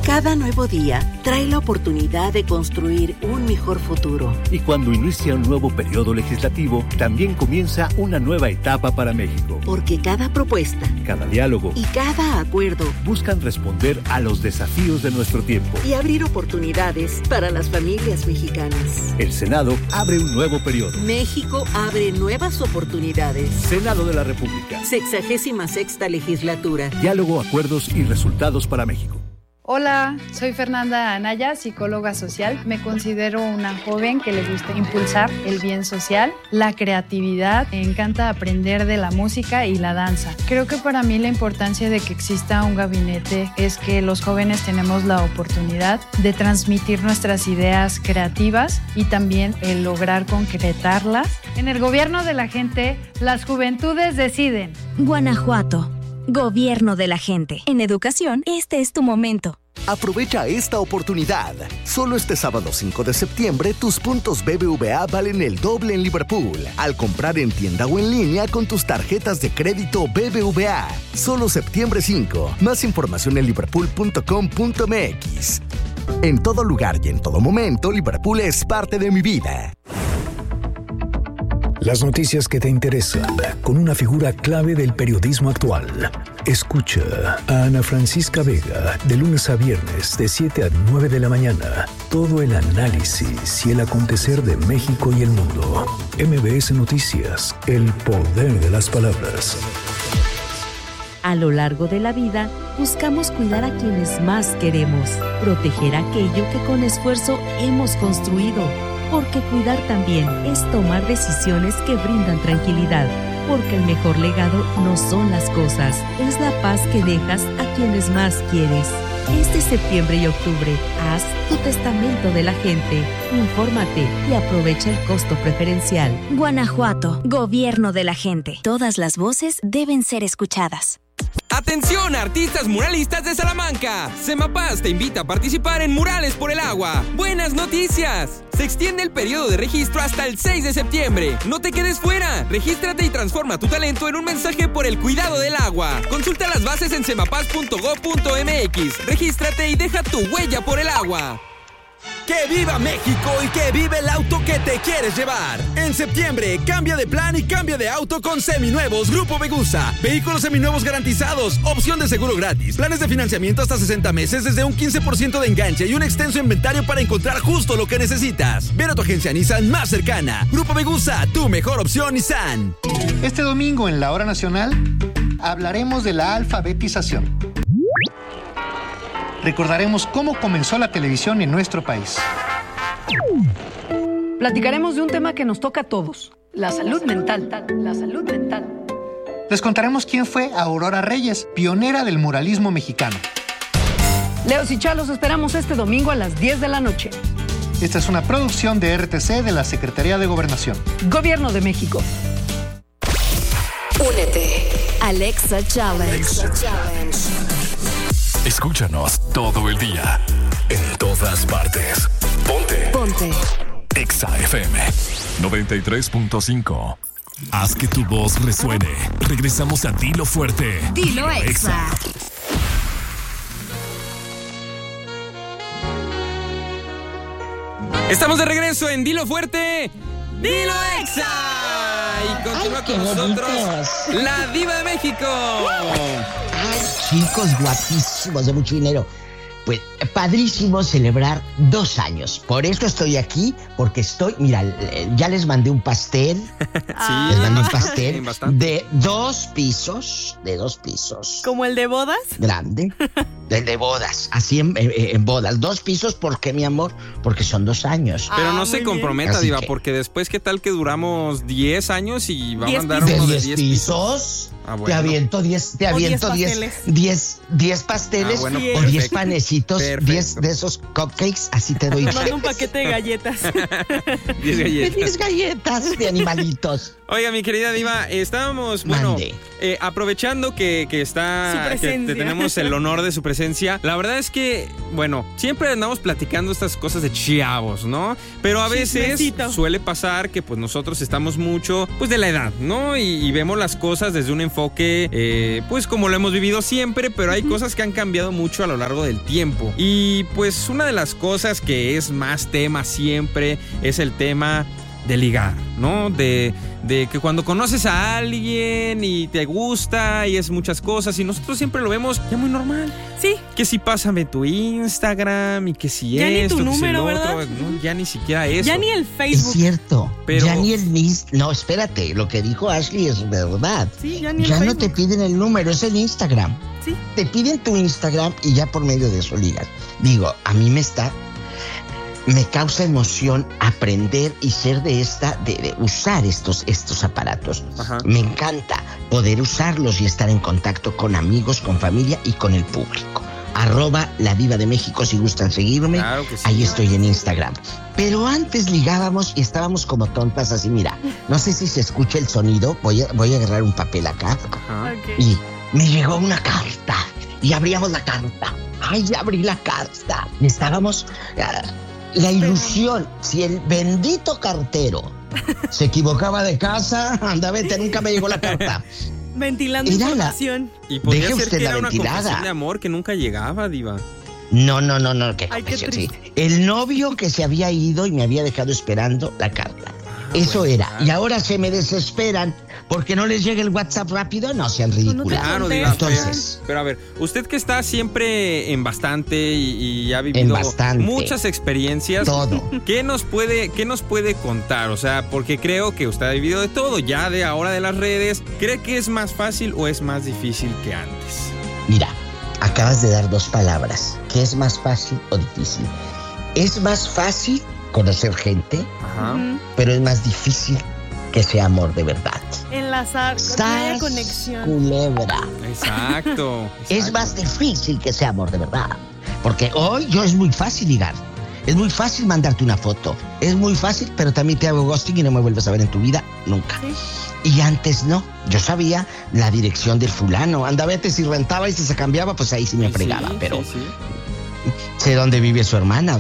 Cada nuevo día trae la oportunidad de construir un mejor futuro. Y cuando inicia un nuevo periodo legislativo, también comienza una nueva etapa para México. Porque cada propuesta, cada diálogo y cada acuerdo buscan responder a los desafíos de nuestro tiempo y abrir oportunidades para las familias mexicanas. El Senado abre un nuevo periodo. México abre nuevas oportunidades. Senado de la República. 66ª legislatura. Diálogo, acuerdos y resultados para México. Hola, soy Fernanda Anaya, psicóloga social. Me considero una joven que le gusta impulsar el bien social, la creatividad. Me encanta aprender de la música y la danza. Creo que para mí la importancia de que exista un gabinete es que los jóvenes tenemos la oportunidad de transmitir nuestras ideas creativas y también el lograr concretarlas. En el gobierno de la gente, las juventudes deciden. Guanajuato. Gobierno de la gente. En educación, este es tu momento. Aprovecha esta oportunidad. Solo este sábado 5 de septiembre, tus puntos BBVA valen el doble en Liverpool. Al comprar en tienda o en línea con tus tarjetas de crédito BBVA. Solo septiembre 5. Más información en liverpool.com.mx. En todo lugar y en todo momento, Liverpool es parte de mi vida. Las noticias que te interesan, con una figura clave del periodismo actual. Escucha a Ana Francisca Vega, de lunes a viernes, de 7 a 9 de la mañana. Todo el análisis y el acontecer de México y el mundo. MBS Noticias, el poder de las palabras. A lo largo de la vida, buscamos cuidar a quienes más queremos, proteger aquello que con esfuerzo hemos construido. Porque cuidar también es tomar decisiones que brindan tranquilidad. Porque el mejor legado no son las cosas, es la paz que dejas a quienes más quieres. Este septiembre y octubre, haz tu testamento de la gente. Infórmate y aprovecha el costo preferencial. Guanajuato, Gobierno de la gente. Todas las voces deben ser escuchadas. ¡Atención, artistas muralistas de Salamanca! Semapaz te invita a participar en Murales por el Agua. ¡Buenas noticias! Se extiende el periodo de registro hasta el 6 de septiembre. ¡No te quedes fuera! Regístrate y transforma tu talento en un mensaje por el cuidado del agua. Consulta las bases en semapaz.go.mx. Regístrate y deja tu huella por el agua. ¡Que viva México y que vive el auto que te quieres llevar! En septiembre, cambia de plan y cambia de auto con seminuevos Grupo Vegusa. Vehículos seminuevos garantizados, opción de seguro gratis, planes de financiamiento hasta 60 meses desde un 15% de enganche y un extenso inventario para encontrar justo lo que necesitas. Ven a tu agencia Nissan más cercana. Grupo Vegusa, tu mejor opción Nissan. Este domingo en la Hora Nacional hablaremos de la alfabetización. Recordaremos cómo comenzó la televisión en nuestro país. Platicaremos de un tema que nos toca a todos, la salud mental. La salud mental. Les contaremos quién fue Aurora Reyes, pionera del muralismo mexicano. Leos y Chalos esperamos este domingo a las 10 de la noche. Esta es una producción de RTC de la Secretaría de Gobernación. Gobierno de México. Únete. Alexa Challenge. Escúchanos todo el día, en todas partes. Ponte. Exa FM 93.5. Haz que tu voz resuene. Regresamos a Dilo Fuerte. Dilo Exa. Estamos de regreso en Dilo Fuerte. ¡Dilo Exa! Y continúa con nosotros la Diva de México. Ay, chicos guapísimos de mucho dinero. Pues padrísimo celebrar 2 años. Por eso estoy aquí, porque mira, ya les mandé un pastel. Sí, les mandé un pastel bastante. de 2 pisos. De 2 pisos. ¿Como el de bodas? Grande. El de bodas, así en bodas. 2 pisos, ¿por qué, mi amor? Porque son 2 años. Pero no se comprometa, Diva, porque después, ¿qué tal que duramos 10 años y va a mandar uno de 10 pisos? Bueno. Te aviento 10 pasteles bueno, o 10 panecitos, 10 de esos cupcakes, así te doy. Te mando un paquete de galletas. 10 galletas. 10 galletas de animalitos. Oiga, mi querida Diva, estábamos, aprovechando que está, que tenemos el honor de su presencia. La verdad es que, siempre andamos platicando estas cosas de chavos, ¿no? Pero a veces suele pasar que, pues, nosotros estamos mucho, pues, de la edad, ¿no? Y vemos las cosas desde un enfoque enfoque, pues como lo hemos vivido siempre, pero hay cosas que han cambiado mucho a lo largo del tiempo. Y pues una de las cosas que es más tema siempre es el tema de ligar, ¿no? De que cuando conoces a alguien y te gusta y es muchas cosas y nosotros siempre lo vemos ya muy normal. Sí. Que si pásame tu Instagram y que si ya esto, ni tu número, que si lo otro, ¿verdad? no, ya ni siquiera eso. Ya ni el Facebook. Es cierto. Pero... ya ni el No, espérate, lo que dijo Ashley es verdad. Sí, ya ni el ya Facebook. No te piden el número, es el Instagram. Sí. Te piden tu Instagram y ya por medio de eso ligas. Digo, a mí me causa emoción aprender y ser de usar estos aparatos. Ajá. Me encanta poder usarlos y estar en contacto con amigos, con familia y con el público. @LaDivaDeMéxico si gustan seguirme. Claro que sí. Ahí estoy en Instagram. Pero antes ligábamos y estábamos como tontas así, mira. No sé si se escucha el sonido. Voy a agarrar un papel acá. Ajá. Okay. Y me llegó una carta. Y abríamos la carta. Ay, ya abrí la carta. Y estábamos... la ilusión, si el bendito cartero se equivocaba de casa, anda, vete, nunca me llegó la carta. Ventilando Era información. Y podría Deje ser usted que la era una ventilada. confesión de amor que nunca llegaba, Diva. No, qué Ay, qué confesión, sí. triste. El novio que se había ido y me había dejado esperando la carta. Eso bueno, era. claro. Y ahora se me desesperan porque no les llega el WhatsApp rápido. No sean ridículas. Claro, Diva. Entonces, Pero a ver, usted que está siempre en bastante y ha vivido En bastante. muchas experiencias. Todo. ¿Qué nos puede contar? O sea, porque creo que usted ha vivido de todo, ya de ahora de las redes. ¿Cree que es más fácil o es más difícil que antes? mira, acabas de dar dos palabras. ¿Qué es más fácil o difícil? Es más fácil conocer gente, Ajá. pero es más difícil que sea amor de verdad. Enlazar, que haya conexión. Culebra. Exacto. Es más difícil que sea amor de verdad. Porque hoy es muy fácil ligar. Es muy fácil mandarte una foto. Es muy fácil, pero también te hago ghosting y no me vuelves a ver en tu vida nunca. ¿Sí? Y antes no. Yo sabía la dirección del fulano. Anda, vete, si rentaba y si se cambiaba, pues ahí sí me fregaba. Pero sé dónde vive su hermana.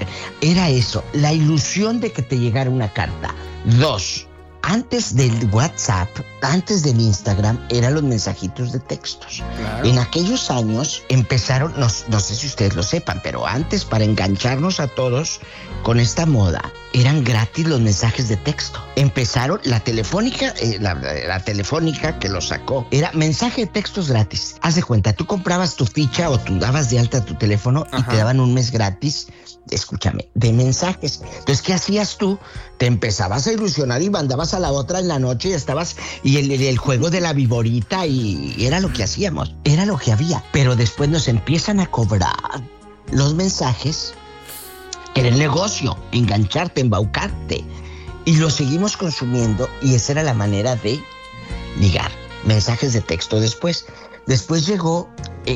Era eso. La ilusión de que te llegara una carta. 2. Antes del WhatsApp, antes del Instagram, eran los mensajitos de textos. Claro. En aquellos años empezaron, no sé si ustedes lo sepan, pero antes, para engancharnos a todos con esta moda, eran gratis los mensajes de texto. Empezaron la telefónica, la telefónica que lo sacó, era mensaje de textos gratis. Haz de cuenta, tú comprabas tu ficha o tú dabas de alta tu teléfono. Ajá. Y te daban un mes gratis, escúchame, de mensajes. Entonces, ¿qué hacías tú? Te empezabas a ilusionar y mandabas a la otra en la noche y estabas, y el juego de la viborita, y era lo que hacíamos, era lo que había. Pero después nos empiezan a cobrar los mensajes. Era el negocio, engancharte, embaucarte. Y lo seguimos consumiendo y esa era la manera de ligar. Mensajes de texto después. Después llegó,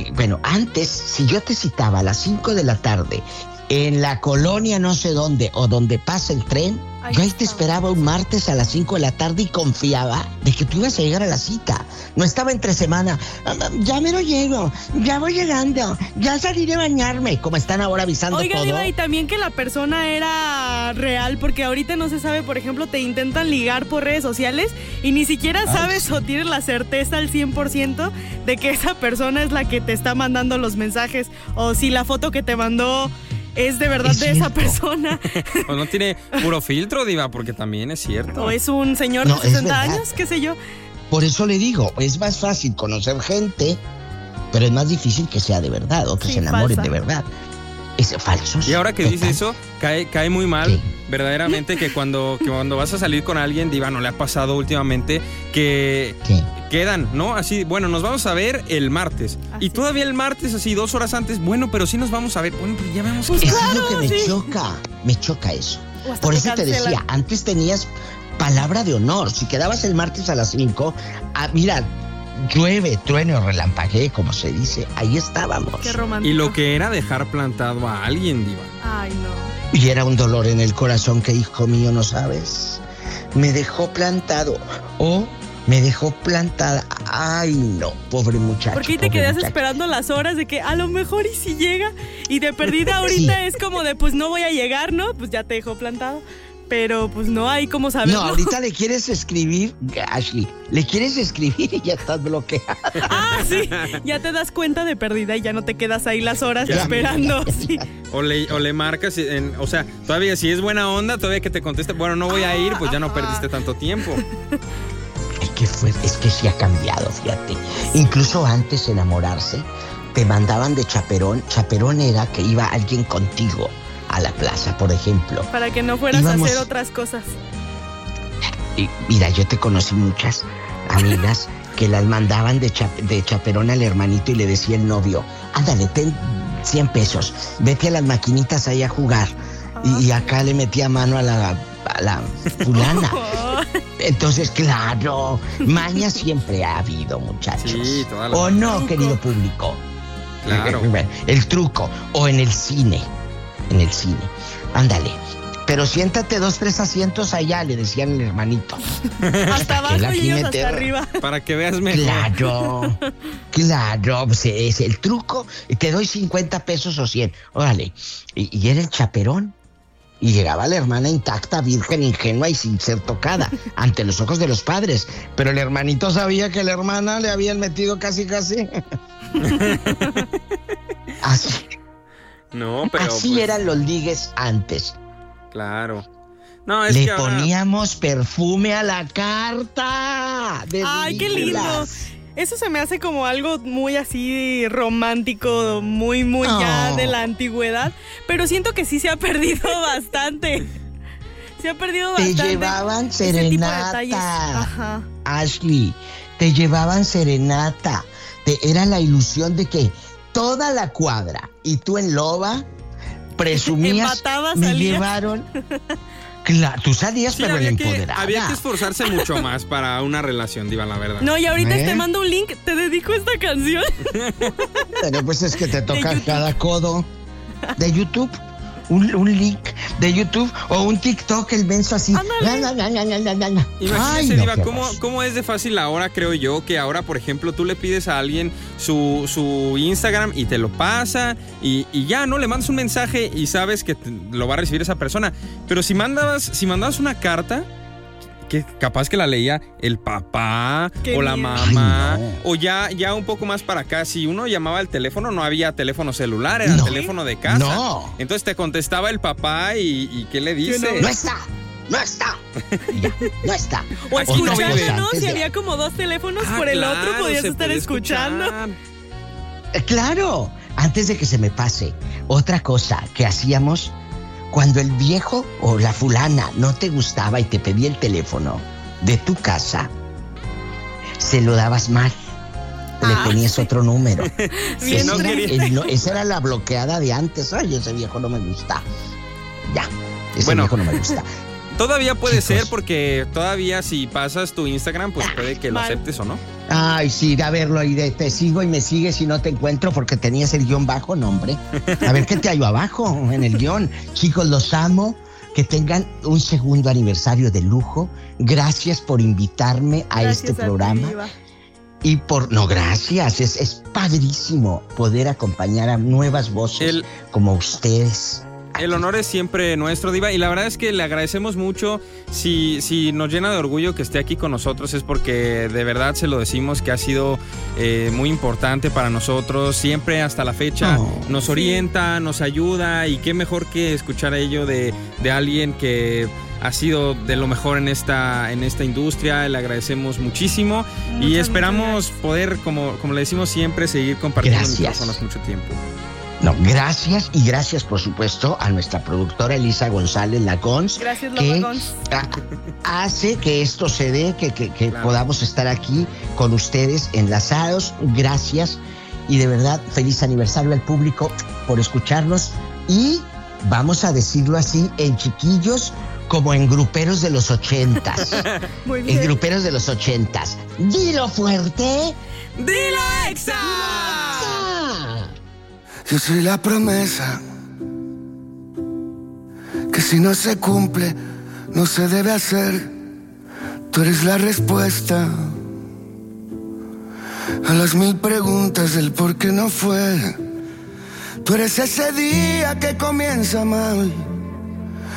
antes, si yo te citaba a las 5 de la tarde en la colonia no sé dónde o donde pasa el tren, yo ahí te esperaba un martes a las 5 de la tarde y confiaba de que tú ibas a llegar a la cita. No estaba entre semana. Ya me lo llego, ya voy llegando, ya salí de bañarme, como están ahora avisando. Oiga, todo. Diva, y también que la persona era real, porque ahorita no se sabe, por ejemplo, te intentan ligar por redes sociales y ni siquiera sabes o tienes la certeza al 100% de que esa persona es la que te está mandando los mensajes, o si la foto que te mandó es de verdad de esa persona. O no tiene puro filtro, Diva, porque también es cierto. O es un señor de 60 años, qué sé yo. Por eso le digo, es más fácil conocer gente, pero es más difícil que sea de verdad o que se enamoren de verdad. Es falso. Y ahora que dice eso, cae muy mal, verdaderamente, que cuando vas a salir con alguien, Diva, ¿no le ha pasado últimamente que quedan, ¿no? Así, bueno, nos vamos a ver el martes. Así. Y todavía el martes, así 2 horas antes, bueno, pero sí nos vamos a ver. Bueno, pues ya vemos. Pues claro, es lo que me choca eso. Por eso te decía, antes tenías palabra de honor. Si quedabas el martes a las 5, mira, llueve, truene o relampaguee, como se dice, ahí estábamos. Qué romántico. Y lo que era dejar plantado a alguien, Diva. Ay, no. Y era un dolor en el corazón que, hijo mío, no sabes. Me dejó plantado. Me dejó plantada. Ay, no, pobre muchacho. ¿Por qué te quedas esperando las horas de que a lo mejor y si llega? Y de perdida ahorita es como de, pues no voy a llegar, ¿no? Pues ya te dejó plantado. pero pues no hay cómo saberlo. No, ahorita le quieres escribir, Ashley, le quieres escribir y ya estás bloqueada. Ah, sí, ya te das cuenta de perdida y ya no te quedas ahí las horas esperando. Sí. O le marcas, o sea, todavía si es buena onda, todavía que te conteste, bueno, no voy a ir, pues ya no perdiste tanto tiempo. Es que sí ha cambiado, fíjate. Incluso antes enamorarse, te mandaban de chaperón. Chaperón era que iba alguien contigo a la plaza, por ejemplo. Para que no fueras a hacer otras cosas. Y mira, yo te conocí muchas amigas que las mandaban de chaperón al hermanito y le decía el novio, ándale, ten 100 pesos, vete a las maquinitas ahí a jugar. Y acá le metía mano a la fulana. Entonces, claro, maña siempre ha habido, muchachos. Sí, toda la ¿O no, querido público? Claro. El truco. O en el cine. Ándale. Pero siéntate 2, 3 asientos allá, le decían el hermanito. Hasta abajo y ellos hasta arriba. Para que veas mejor. Claro, pues es el truco. Te doy 50 pesos o 100. Órale. Y era el chaperón. Y llegaba la hermana intacta, virgen, ingenua y sin ser tocada, ante los ojos de los padres. Pero el hermanito sabía que la hermana le habían metido casi. Así. No, pero así pues eran los ligues antes. Claro. No, es le que ahora poníamos perfume a la carta. Ay, qué lindo. Eso se me hace como algo muy así romántico, muy ya de la antigüedad. Pero siento que sí se ha perdido bastante. Se ha perdido bastante. Te llevaban serenata. Ajá. Ashley, te llevaban serenata. Era la ilusión de que toda la cuadra y tú en loba presumías, me llevaron. Claro, tú salías, sí, pero empoderada. Había que esforzarse mucho más para una relación, diva, la verdad. No, y ahorita te mando un link, te dedico esta canción. Pero pues es que te toca cada codo. De YouTube, un link de YouTube o un TikTok, el menso así. Imagínese, diva, cómo es de fácil ahora, creo yo, que ahora, por ejemplo, tú le pides a alguien su Instagram y te lo pasa y ya, ¿no? Le mandas un mensaje y sabes que lo va a recibir esa persona. Pero si mandabas una carta, que capaz que la leía el papá o la mamá, o ya un poco más para acá, si uno llamaba al teléfono, no había teléfono celular, era el teléfono de casa. No. Entonces te contestaba el papá y ¿qué le dice? No está. Ya, no está. O escuchando, ¿no? Si había como 2 teléfonos por el otro, podías estar escuchando. Claro. Antes de que se me pase, otra cosa que hacíamos cuando el viejo o la fulana no te gustaba y te pedía el teléfono de tu casa, se lo dabas mal. Le ponías otro número. Esa era la bloqueada de antes. Ay, ese viejo no me gusta. Ya, ese viejo no me gusta. Todavía puede ser, porque todavía si pasas tu Instagram, pues puede que lo aceptes o no. Ay, sí, a verlo ahí, te sigo y me sigues y no te encuentro porque tenías el guión bajo, no, hombre. A ver qué te hallo abajo en el guión. Chicos, los amo. Que tengan un segundo aniversario de lujo. Gracias por invitarme a este programa. Y gracias. Es padrísimo poder acompañar a nuevas voces como ustedes. El honor es siempre nuestro, diva, y la verdad es que le agradecemos mucho. Si nos llena de orgullo que esté aquí con nosotros, es porque de verdad se lo decimos que ha sido muy importante para nosotros. Siempre hasta la fecha nos orienta, nos ayuda, y qué mejor que escuchar ello de alguien que ha sido de lo mejor en esta industria. Le agradecemos muchísimo y esperamos poder, como le decimos siempre, seguir compartiendo micrófonos mucho tiempo. No, gracias, y gracias por supuesto a nuestra productora Elisa González Lacons. Gracias, que hace que esto se dé, que podamos estar aquí con ustedes enlazados. Gracias, y de verdad feliz aniversario al público por escucharnos, y vamos a decirlo así, en chiquillos como en gruperos de los 80s. Muy bien. En gruperos de los 80s. ¡Dilo fuerte! ¡Dilo Exa! Yo soy la promesa que si no se cumple, no se debe hacer. Tú eres la respuesta a las 1000 preguntas del por qué no fue. Tú eres ese día que comienza mal